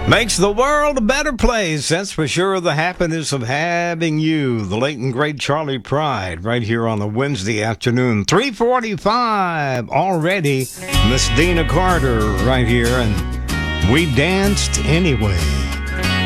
Makes the world a better place. That's for sure. The happiness of having you. The late and great Charlie Pride right here on a Wednesday afternoon. 3:45 already. Miss Dina Carter right here. And we danced anyway.